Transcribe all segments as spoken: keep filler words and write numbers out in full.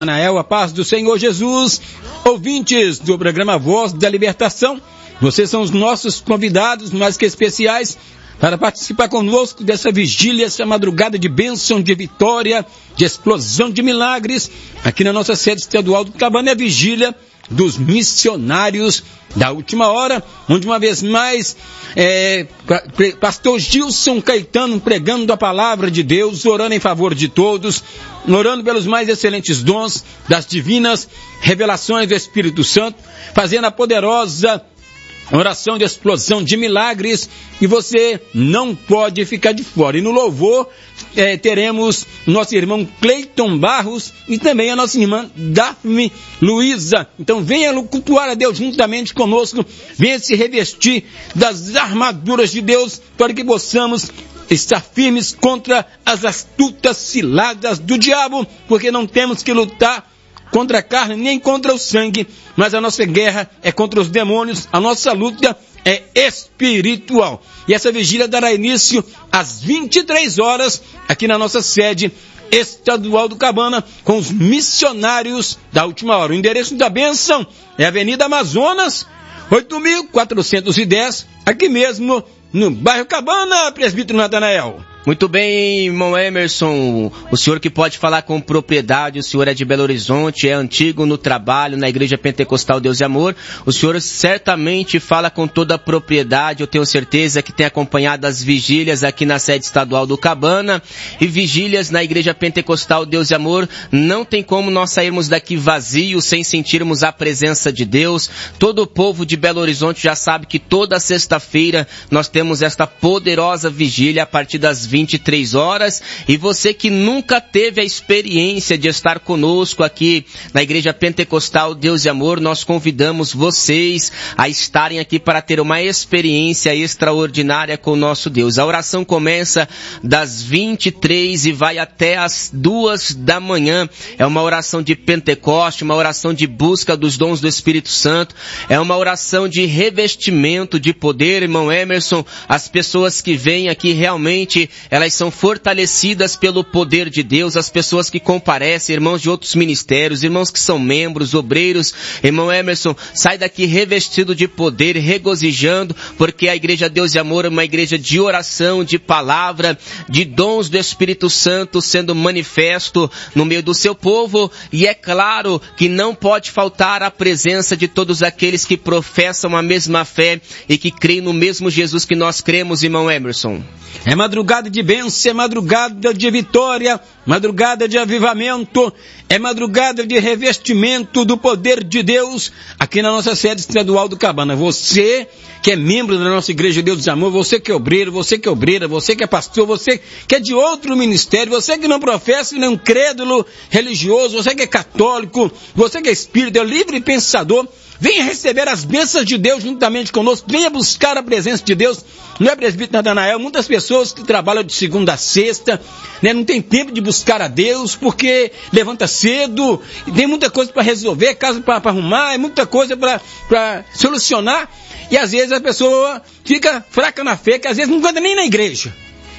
Anael, a paz do Senhor Jesus, ouvintes do programa Voz da Libertação, vocês são os nossos convidados mais que especiais para participar conosco dessa vigília, essa madrugada de bênção, de vitória, de explosão de milagres, aqui na nossa sede estadual do Cabana, é a vigília dos missionários da última hora, onde uma vez mais é, pastor Gilson Caetano pregando a palavra de Deus, orando em favor de todos, orando pelos mais excelentes dons das divinas revelações do Espírito Santo, fazendo a poderosa oração de explosão de milagres, e você não pode ficar de fora. E no louvor é, teremos nosso irmão Cleiton Barros e também a nossa irmã Daphne Luiza. Então venha cultuar a Deus juntamente conosco, venha se revestir das armaduras de Deus para que possamos estar firmes contra as astutas ciladas do diabo, porque não temos que lutar contra a carne, nem contra o sangue, mas a nossa guerra é contra os demônios, a nossa luta é espiritual. E essa vigília dará início às vinte e três horas, aqui na nossa sede estadual do Cabana, com os missionários da última hora. O endereço da bênção é Avenida Amazonas, oito mil quatrocentos e dez, aqui mesmo no bairro Cabana, Presbítero Natanael. Muito bem, irmão Emerson, o senhor que pode falar com propriedade, o senhor é de Belo Horizonte, é antigo no trabalho na Igreja Pentecostal Deus e Amor, o senhor certamente fala com toda a propriedade, eu tenho certeza que tem acompanhado as vigílias aqui na sede estadual do Cabana, e vigílias na Igreja Pentecostal Deus e Amor, não tem como nós sairmos daqui vazios sem sentirmos a presença de Deus. Todo o povo de Belo Horizonte já sabe que toda sexta-feira nós temos esta poderosa vigília a partir das vinte e três horas, e você que nunca teve a experiência de estar conosco aqui na Igreja Pentecostal Deus e Amor, nós convidamos vocês a estarem aqui para ter uma experiência extraordinária com o nosso Deus. A oração começa das vinte e três e vai até as duas da manhã. É uma oração de Pentecoste, uma oração de busca dos dons do Espírito Santo, é uma oração de revestimento de poder, irmão Emerson. As pessoas que vêm aqui realmente elas são fortalecidas pelo poder de Deus, as pessoas que comparecem, irmãos de outros ministérios, irmãos que são membros, obreiros. Irmão Emerson, sai daqui revestido de poder, regozijando, porque a Igreja Deus e Amor é uma igreja de oração, de palavra, de dons do Espírito Santo sendo manifesto no meio do seu povo, e é claro que não pode faltar a presença de todos aqueles que professam a mesma fé e que creem no mesmo Jesus que nós cremos, irmão Emerson. É madrugada de bênção, é madrugada de vitória, madrugada de avivamento, é madrugada de revestimento do poder de Deus aqui na nossa sede estadual do Cabana. Você que é membro da nossa Igreja Deus de Amor, você que é obreiro, você que é obreira, você que é pastor, você que é de outro ministério, você que não professa nenhum crédulo religioso, você que é católico, você que é espírita, é livre pensador, venha receber as bênçãos de Deus juntamente conosco, venha buscar a presença de Deus. Não é, presbítero Natanael? Muitas pessoas que trabalham de segunda a sexta, né, não tem tempo de buscar a Deus, porque levanta cedo, tem muita coisa para resolver, casa para arrumar, é muita coisa para solucionar, e às vezes a pessoa fica fraca na fé, que às vezes não aguenta nem na igreja.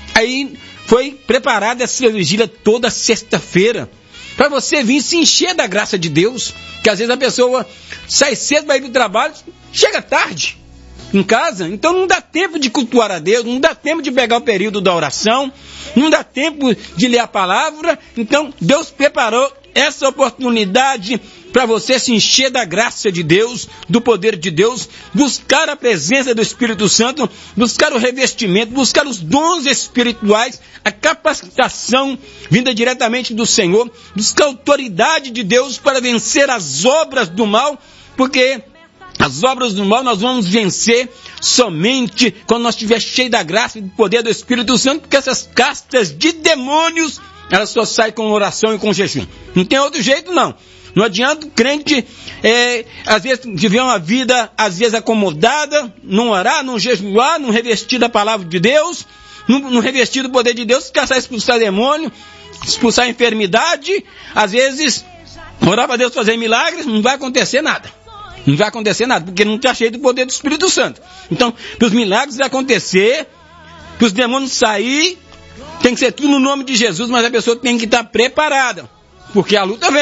Aí foi preparada essa vigília toda sexta-feira, para você vir se encher da graça de Deus, que às vezes a pessoa sai cedo, vai ir para o trabalho, chega tarde em casa, então não dá tempo de cultuar a Deus, não dá tempo de pegar o período da oração, não dá tempo de ler a palavra. Então Deus preparou essa oportunidade para você se encher da graça de Deus, do poder de Deus, buscar a presença do Espírito Santo, buscar o revestimento, buscar os dons espirituais, a capacitação vinda diretamente do Senhor, buscar a autoridade de Deus para vencer as obras do mal, porque as obras do mal nós vamos vencer somente quando nós estivermos cheios da graça e do poder do Espírito Santo, porque essas castas de demônios, elas só saem com oração e com jejum. Não tem outro jeito, não. Não adianta o crente, é, às vezes, viver uma vida, às vezes, acomodada, não orar, não jejuar, não revestir da palavra de Deus, não, não revestir do poder de Deus, caçar, expulsar demônio, expulsar enfermidade, às vezes, orar para Deus fazer milagres, não vai acontecer nada. Não vai acontecer nada, porque não está cheio do poder do Espírito Santo. Então, para os milagres acontecer, para os demônios sair, tem que ser tudo no nome de Jesus, mas a pessoa tem que estar preparada, porque a luta vem.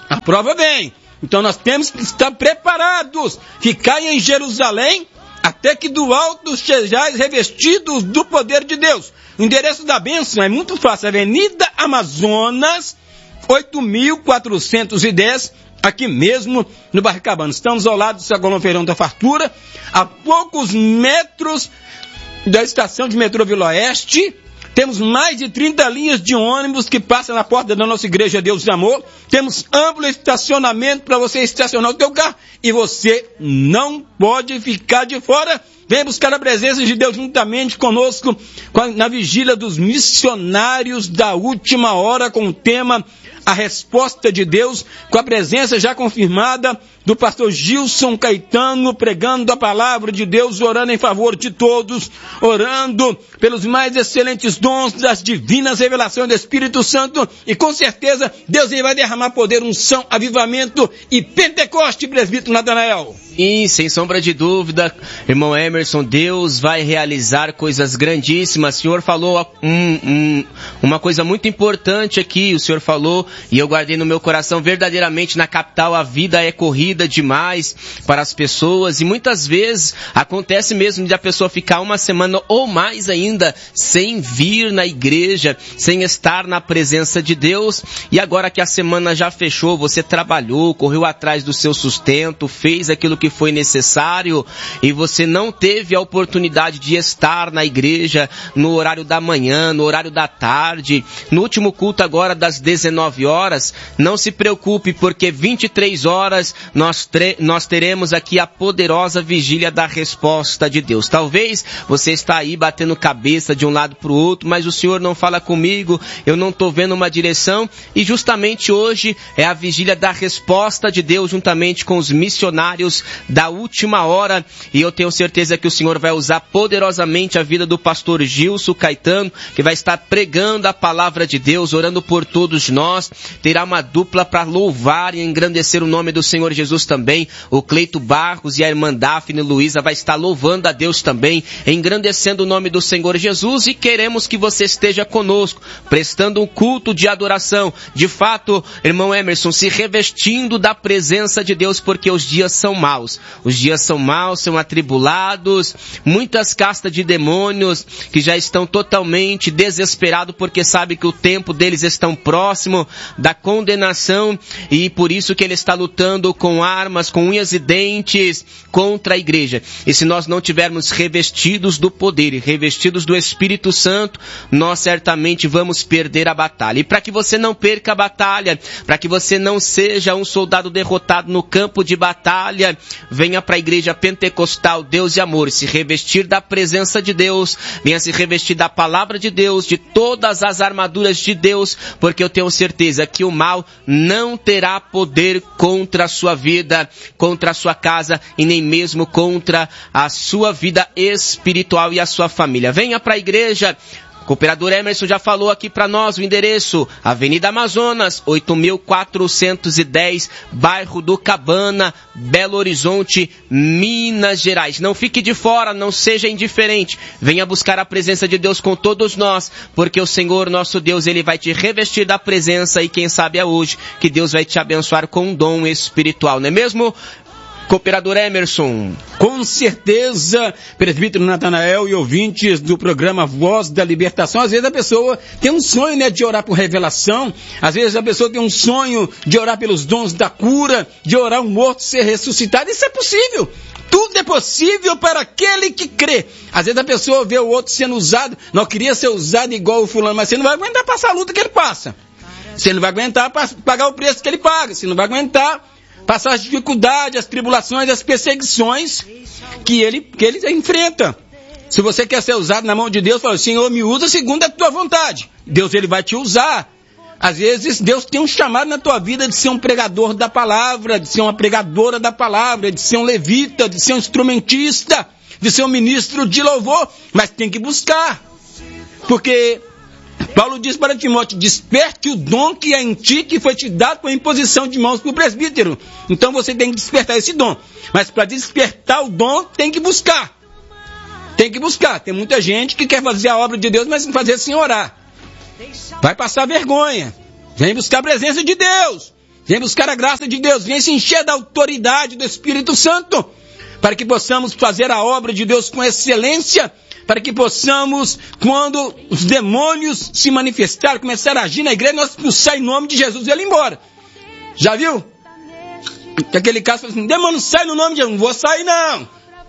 A prova vem. Então nós temos que estar preparados. Ficai em Jerusalém até que do alto sejais revestidos do poder de Deus. O endereço da bênção é muito fácil. Avenida Amazonas, oito mil quatrocentos e dez, aqui mesmo no bairro Cabana. Estamos ao lado do Sacolão Feirão da Fartura, a poucos metros da estação de metrô Vila Oeste. Temos mais de trinta linhas de ônibus que passam na porta da nossa igreja Deus e Amor. Temos amplo estacionamento para você estacionar o teu carro. E você não pode ficar de fora. Vem buscar a presença de Deus juntamente conosco na vigília dos missionários da última hora, com o tema A Resposta de Deus, com a presença já confirmada do pastor Gilson Caetano, pregando a palavra de Deus, orando em favor de todos, orando pelos mais excelentes dons das divinas revelações do Espírito Santo, e com certeza Deus vai derramar poder, unção, avivamento e Pentecoste, presbítero Natanael. E sem sombra de dúvida, irmão Emerson, Deus vai realizar coisas grandíssimas. O Senhor falou um, um, uma coisa muito importante aqui, o Senhor falou, e eu guardei no meu coração, verdadeiramente na capital a vida é corrida demais para as pessoas, e muitas vezes acontece mesmo de a pessoa ficar uma semana ou mais ainda sem vir na igreja, sem estar na presença de Deus, e agora que a semana já fechou, você trabalhou, correu atrás do seu sustento, fez aquilo que foi necessário, e você não teve a oportunidade de estar na igreja no horário da manhã, no horário da tarde, no último culto agora das dezenove horas, não se preocupe, porque vinte e três horas nós, tre- nós teremos aqui a poderosa vigília da resposta de Deus. Talvez você está aí batendo cabeça de um lado para o outro, mas o Senhor não fala comigo, eu não estou vendo uma direção, e justamente hoje é a vigília da resposta de Deus, juntamente com os missionários da última hora, e eu tenho certeza que o Senhor vai usar poderosamente a vida do pastor Gilson Caetano, que vai estar pregando a palavra de Deus, orando por todos nós. Terá uma dupla para louvar e engrandecer o nome do Senhor Jesus também. O Cleito Barros e a irmã Daphne Luiza vai estar louvando a Deus também, engrandecendo o nome do Senhor Jesus, e queremos que você esteja conosco, prestando um culto de adoração, de fato, irmão Emerson, se revestindo da presença de Deus, porque os dias são maus. Os dias são maus, são atribulados, muitas castas de demônios que já estão totalmente desesperados porque sabem que o tempo deles está próximo da condenação, e por isso que ele está lutando com armas, com unhas e dentes contra a igreja. E se nós não tivermos revestidos do poder e revestidos do Espírito Santo, nós certamente vamos perder a batalha. E para que você não perca a batalha, para que você não seja um soldado derrotado no campo de batalha, venha para a igreja pentecostal Deus e Amor, se revestir da presença de Deus, venha se revestir da palavra de Deus, de todas as armaduras de Deus, porque eu tenho certeza que o mal não terá poder contra a sua vida, contra a sua casa e nem mesmo contra a sua vida espiritual e a sua família. Venha para a igreja. O cooperador Emerson já falou aqui para nós o endereço: Avenida Amazonas, oito mil quatrocentos e dez, bairro do Cabana, Belo Horizonte, Minas Gerais. Não fique de fora, não seja indiferente. Venha buscar a presença de Deus com todos nós, porque o Senhor, nosso Deus, Ele vai te revestir da presença, e quem sabe é hoje que Deus vai te abençoar com um dom espiritual, não é mesmo, cooperador Emerson? Com certeza, presbítero Natanael e ouvintes do programa Voz da Libertação. Às vezes a pessoa tem um sonho, né, de orar por revelação. Às vezes a pessoa tem um sonho de orar pelos dons da cura, de orar um morto ser ressuscitado. Isso é possível. Tudo é possível para aquele que crê. Às vezes a pessoa vê o outro sendo usado, não queria ser usado igual o fulano, mas você não vai aguentar passar a luta que ele passa. Você não vai aguentar pagar o preço que ele paga. Você não vai aguentar passar as dificuldades, as tribulações, as perseguições que ele, que ele enfrenta. Se você quer ser usado na mão de Deus, fala: Senhor, me usa segundo a tua vontade. Deus, ele vai te usar. Às vezes Deus tem um chamado na tua vida de ser um pregador da palavra, de ser uma pregadora da palavra, de ser um levita, de ser um instrumentista, de ser um ministro de louvor, mas tem que buscar. Porque Paulo diz para Timóteo: desperte o dom que é em ti, que foi te dado por imposição de mãos para o presbítero. Então você tem que despertar esse dom. Mas para despertar o dom, tem que buscar. Tem que buscar. Tem muita gente que quer fazer a obra de Deus, mas não fazer sem orar. Vai passar vergonha. Vem buscar a presença de Deus. vem buscar a graça de Deus, vem se encher da autoridade do Espírito Santo, para que possamos fazer a obra de Deus com excelência, para que possamos, quando os demônios se manifestarem, começar a agir na igreja, nós expulsar em nome de Jesus e ele ir embora. Já viu? Aquele caso fala assim, demônio, sai no nome de Jesus. Não vou sair não.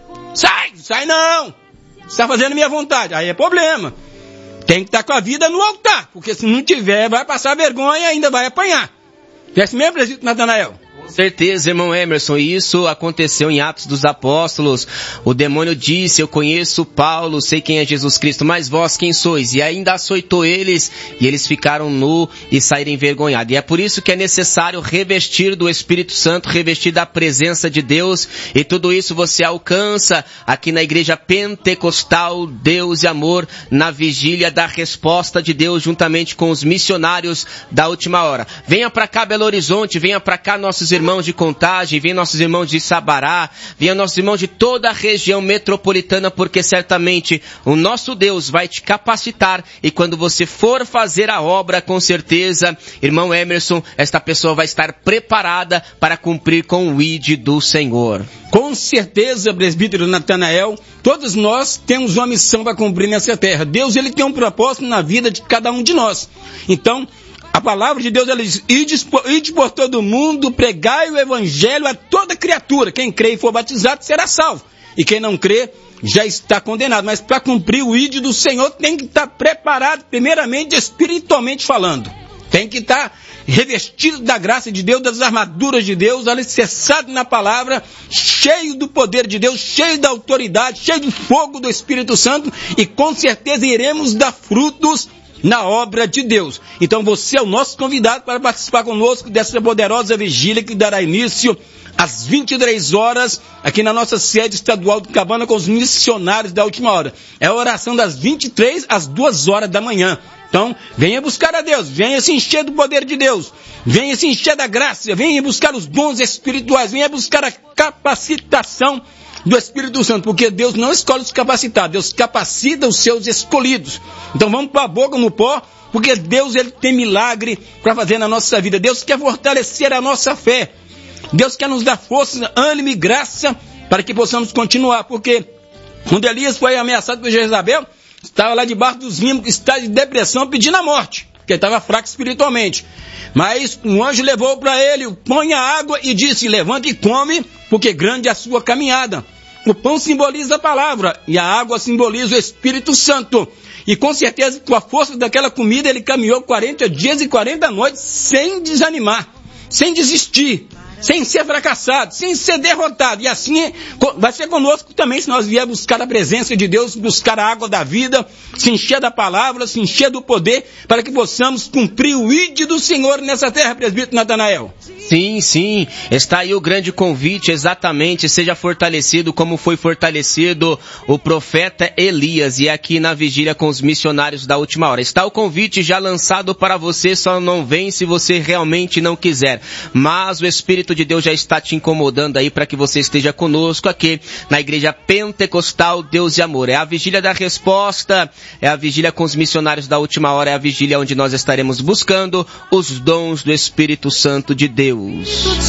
Sai, sai não. Você está fazendo a minha vontade. Aí é problema. Tem que estar com a vida no altar, porque se não tiver, vai passar vergonha e ainda vai apanhar. É assim mesmo, presbítero Natanael? Com certeza, irmão Emerson, isso aconteceu em Atos dos Apóstolos. O demônio disse, eu conheço Paulo, sei quem é Jesus Cristo, mas vós quem sois? E ainda açoitou eles, e eles ficaram nu e saíram envergonhados. E é por isso que é necessário revestir do Espírito Santo, revestir da presença de Deus, e tudo isso você alcança aqui na Igreja Pentecostal Deus e Amor, na vigília da resposta de Deus, juntamente com os missionários da última hora. Venha para cá, Belo Horizonte, venha para cá, nossos irmãos de Contagem, venha nossos irmãos de Sabará, venha nossos irmãos de toda a região metropolitana, porque certamente o nosso Deus vai te capacitar, e quando você for fazer a obra, com certeza, irmão Emerson, esta pessoa vai estar preparada para cumprir com o I D do Senhor. Com certeza, presbítero Natanael, todos nós temos uma missão para cumprir nessa terra. Deus, ele tem um propósito na vida de cada um de nós. Então, a palavra de Deus, ela diz, ide por, ide por todo mundo, pregai o evangelho a toda criatura. Quem crê e for batizado será salvo. E quem não crê já está condenado. Mas para cumprir o ide do Senhor tem que estar preparado, primeiramente espiritualmente falando. Tem que estar revestido da graça de Deus, das armaduras de Deus, alicerçado na palavra, cheio do poder de Deus, cheio da autoridade, cheio do fogo do Espírito Santo, e com certeza iremos dar frutos na obra de Deus. Então você é o nosso convidado para participar conosco dessa poderosa vigília que dará início às vinte e três horas, aqui na nossa sede estadual do Cabana, com os missionários da última hora. É a oração das vinte e três às duas horas da manhã. Então, venha buscar a Deus, venha se encher do poder de Deus, venha se encher da graça, venha buscar os dons espirituais, venha buscar a capacitação do Espírito Santo, porque Deus não escolhe os capacitados, Deus capacita os seus escolhidos. Então vamos para a boca no pó, porque Deus, ele tem milagre para fazer na nossa vida. Deus quer fortalecer a nossa fé, Deus quer nos dar força, ânimo e graça para que possamos continuar, porque quando Elias foi ameaçado por Jezabel, estava lá debaixo dos limos, estado de depressão, pedindo a morte, porque ele estava fraco espiritualmente. Mas um anjo levou para ele, põe a água e disse, levanta e come, porque grande é a sua caminhada. O pão simboliza a palavra e a água simboliza o Espírito Santo. E com certeza, com a força daquela comida, ele caminhou quarenta dias e quarenta noites sem desanimar, sem desistir, sem ser fracassado, sem ser derrotado. E assim vai ser conosco também, se nós vier buscar a presença de Deus, buscar a água da vida, se encher da palavra, se encher do poder, para que possamos cumprir o I D do Senhor nessa terra, presbítero Natanael. Sim, sim, está aí o grande convite, exatamente, seja fortalecido como foi fortalecido o profeta Elias, e aqui na vigília com os missionários da última hora. Está o convite já lançado para você, só não vem se você realmente não quiser, mas o Espírito de Deus já está te incomodando aí para que você esteja conosco aqui na Igreja Pentecostal Deus e Amor. É a vigília da resposta, é a vigília com os missionários da última hora, é a vigília onde nós estaremos buscando os dons do Espírito Santo de Deus.